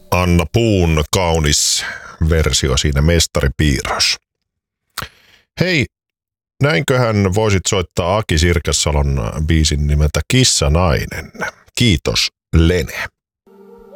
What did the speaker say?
Anna Puun kaunis versio siinä, mestaripiirros. Hei, näinköhän voisit soittaa Aki Sirkessalon biisin nimeltä Kissanainen. Kiitos, Lene.